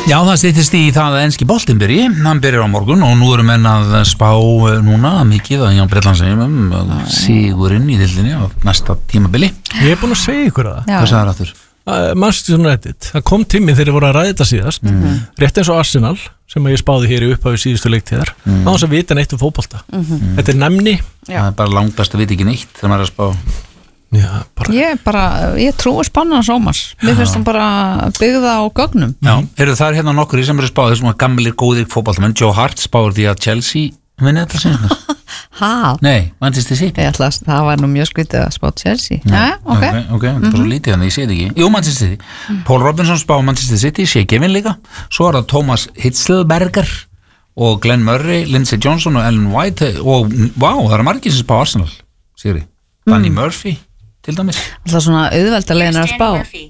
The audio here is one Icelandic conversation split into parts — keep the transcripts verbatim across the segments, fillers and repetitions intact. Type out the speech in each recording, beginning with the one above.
Já, það styttist í það að enski boltinn byrji, hann byrjar á morgun og nú eru menn að spá núna mikið að Jón Bretlandsheimum sigurinn í dildinni á næsta tímabili. Ég er búin að segja ykkur það. Hvað sagði það aftur? Manchester United, það kom tími þegar ég voru að ræða þetta síðast, mm. rétt eins og Arsenal sem ég spáði hér í upphafi síðustu leiktíðar, mm. á þess að vita neitt um fótbolta. Mm-hmm. Þetta er næmni. Það er bara langbæst að vita ekki neitt þegar maður er að spá. Já, bara. Ég bara, ég trúi spána Sómas. Mér finnst hann bara byggða á gögnum. Já, eru það er hérna nokkur sem eru spáðið sem að gamlir góðir fótboltamenn. Joe Hart spáður því að Chelsea vinni þetta sinna. Hæ? Nei, Manchester City. Ég ætla að það var nú mjög skrítið að spá Chelsea. Já, ok. Ok, ok, bara svo lítið þannig, ég sé þetta ekki. Jú, Manchester City. Mm. Paul Robinson spáði Manchester City, sé gefin líka. Svo er það Thomas Hitzlberger og Glenn Murray, Lindsey Johnson og Ellen White og, vá, það eru margir sem spá Arsenal, Sigri. Danny mm. Murphy. Til dæmis. Alltaf svona auðveldarlegin að spá.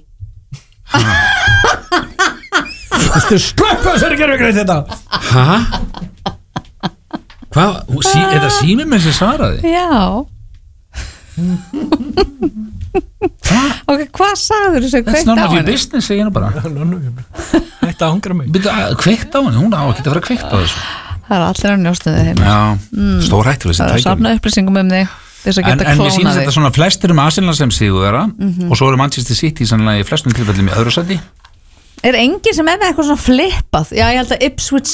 Þú slöppa þess að gera greið þetta. Hæ? Hvað? Sí, er það símið með sem svaraði? Já. Ok, hvað sagður þú sem kveikt á henni? That's none of your business, segir henni bara. Þetta ángra mig. Kveikt á henni, hún á ekki að vera kveikt á þessu. Það er allir að njóstuðu þeim. Já, mm. stór hættur þessi tækjum. Það er að safna upplýsingum um þig. En, en mér sýnist þetta svona flestir um Arsenal sem sigurvera mm-hmm. og svo eru Manchester City sannlega í flestum tilfellum í öðru sæti. Er enginn sem er með eitthvað svona flippað? Já, ég held að Ipswich